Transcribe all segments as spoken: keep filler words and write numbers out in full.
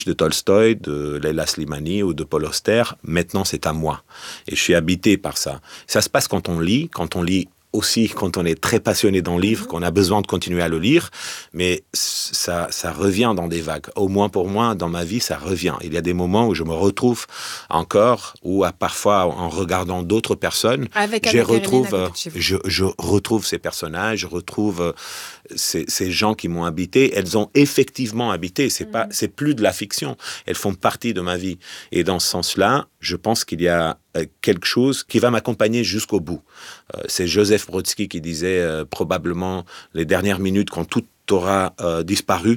de Tolstoï, de Leila Slimani ou de Paul Auster, maintenant c'est à moi. Et je suis habité par ça. Ça se passe quand on lit, quand on lit aussi quand on est très passionné d'un livre, qu'on a besoin de continuer à le lire, mais ça, ça revient dans des vagues. Au moins pour moi, dans ma vie, ça revient. Il y a des moments où je me retrouve encore, ou à, parfois en regardant d'autres personnes, avec, je, avec retrouve, euh, je, je retrouve ces personnages, je retrouve euh, ces, ces gens qui m'ont habité. Elles ont effectivement habité. C'est mmh. pas, c'est plus de la fiction. Elles font partie de ma vie. Et dans ce sens-là, je pense qu'il y a quelque chose qui va m'accompagner jusqu'au bout. Euh, c'est Joseph Brodsky qui disait euh, probablement les dernières minutes quand tout aura euh, disparu,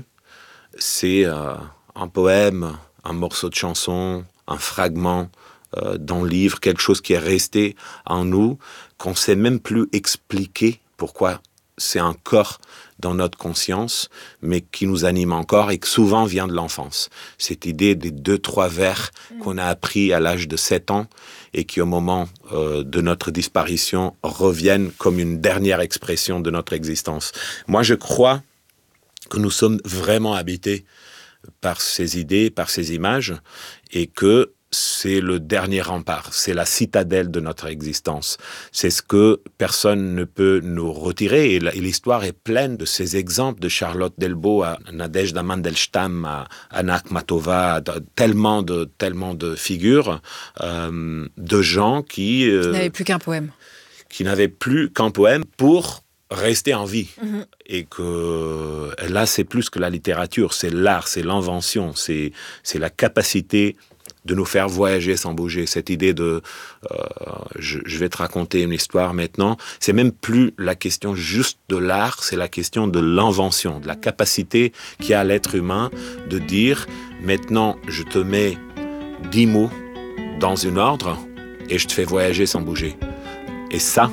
c'est euh, un poème, un morceau de chanson, un fragment euh, d'un livre, quelque chose qui est resté en nous, qu'on ne sait même plus expliquer pourquoi c'est encore dans notre conscience, mais qui nous anime encore et qui souvent vient de l'enfance. Cette idée des deux, trois vers qu'on a appris à l'âge de sept ans et qui, au moment euh, de notre disparition, reviennent comme une dernière expression de notre existence. Moi, je crois que nous sommes vraiment habités par ces idées, par ces images, et que c'est le dernier rempart, c'est la citadelle de notre existence. C'est ce que personne ne peut nous retirer. Et l'histoire est pleine de ces exemples, de Charlotte Delbo à Nadezhda Mandelstam, à Anna Akhmatova, tellement de, tellement de figures, euh, de gens qui... Euh, qui n'avaient plus qu'un poème. Qui n'avaient plus qu'un poème pour rester en vie. Mmh. Et que là, c'est plus que la littérature, c'est l'art, c'est l'invention, c'est, c'est la capacité de nous faire voyager sans bouger. Cette idée de euh, je, je vais te raconter une histoire maintenant, c'est même plus la question juste de l'art, c'est la question de l'invention, de la capacité qu'a l'être humain de dire maintenant je te mets dix mots dans une ordre et je te fais voyager sans bouger. Et ça,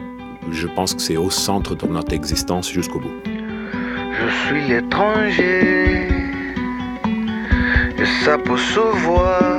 je pense que c'est au centre de notre existence jusqu'au bout. Je suis l'étranger et ça peut se voir.